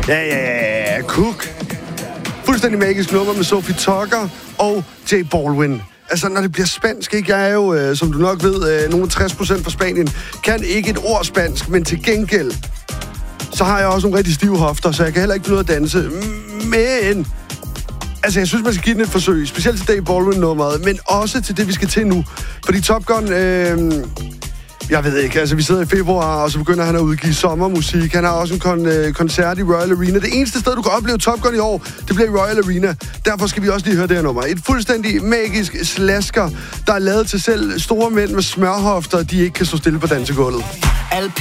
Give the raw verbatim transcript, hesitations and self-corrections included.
Ja, ja, ja, Cook. Fuldstændig magisk nummer med Sophie Tucker og J Balvin. Altså, når det bliver spansk, ikke? Jeg er jo, øh, som du nok ved, øh, nogle tres procent fra Spanien. Kan ikke et ord spansk, men til gengæld, så har jeg også nogle rigtig stive hofter, så jeg kan heller ikke finde ud af at danse. Men altså, jeg synes, man skal give den et forsøg. Specielt til J Balvin-nummeret, men også til det, vi skal til nu. Fordi Top Gun... Øh, Jeg ved ikke, altså vi sidder i februar, og så begynder han at udgive sommermusik. Han har også en kon- øh, koncert i Royal Arena. Det eneste sted, du kan opleve Top Gun i år, det bliver i Royal Arena. Derfor skal vi også lige høre det her nummer. Et fuldstændig magisk slasker, der er lavet til selv store mænd med smørhofter, de ikke kan stå stille på dansegulvet. Alle